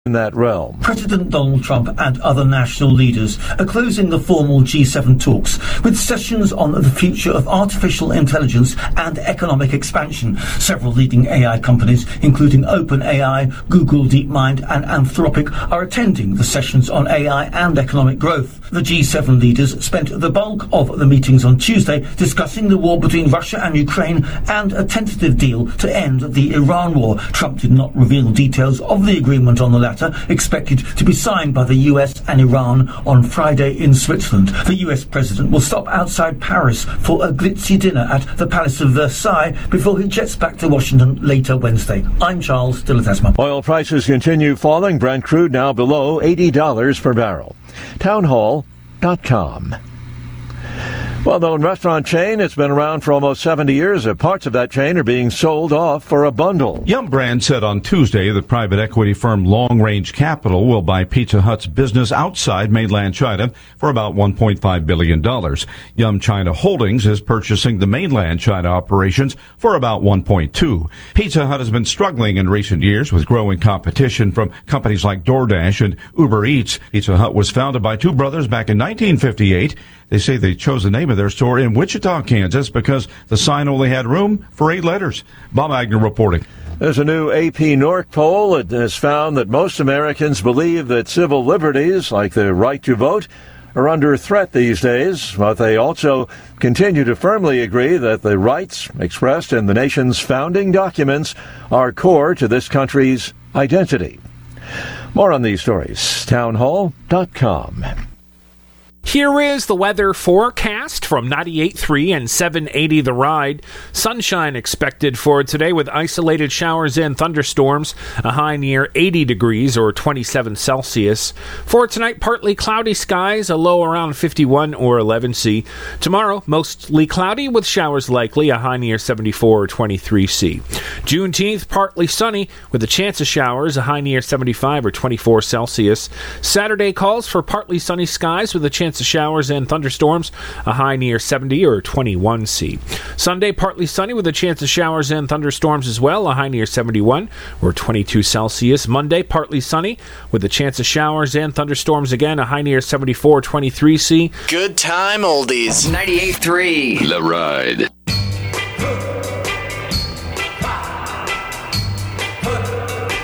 in that realm. President Donald Trump and other national leaders are closing the formal G7 talks with sessions on the future of artificial intelligence and economic expansion. Several leading AI companies, including OpenAI, Google DeepMind and Anthropic, are attending the sessions on AI and economic growth. The G7 leaders spent the bulk of the meetings on Tuesday discussing the war between Russia and Ukraine and a tentative deal to end the Iran war. Trump did not reveal details of the agreement on the latter, expected to be signed by the US and Iran on Friday in Switzerland. The US president will stop outside Paris for a glitzy dinner at the Palace of Versailles before he jets back to Washington later Wednesday. I'm Charles Dillatasma. Oil prices continue falling. Brent crude now below $80 per barrel. Townhall.com. Well-known restaurant chain. It's been around for almost 70 years. Parts of that chain are being sold off for a bundle. Yum Brand said on Tuesday that private equity firm Long Range Capital will buy Pizza Hut's business outside mainland China for about $1.5 billion. Yum China Holdings is purchasing the mainland China operations for about $1.2. Pizza Hut has been struggling in recent years with growing competition from companies like DoorDash and Uber Eats. Pizza Hut was founded by two brothers back in 1958. They say they chose the name of their store in Wichita, Kansas, because the sign only had room for 8 letters. Bob Agnew reporting. There's a new AP North poll that has found that most Americans believe that civil liberties, like the right to vote, are under threat these days, but they also continue to firmly agree that the rights expressed in the nation's founding documents are core to this country's identity. More on these stories. Townhall.com. Here is the weather forecast from 98.3 and 780 The Ride. Sunshine expected for today with isolated showers and thunderstorms, a high near 80 degrees or 27 Celsius. For tonight, partly cloudy skies, a low around 51 or 11 C. Tomorrow, mostly cloudy with showers likely, a high near 74 or 23 C. Juneteenth, partly sunny with a chance of showers, a high near 75 or 24 Celsius. Saturday calls for partly sunny skies with a chance of showers and thunderstorms, a high near 70 or 21 C. Sunday, partly sunny with a chance of showers and thunderstorms as well, a high near 71 or 22 Celsius. Monday, partly sunny with a chance of showers and thunderstorms again, a high near 74 or 23 C. Good time oldies. 98.3 The Ride.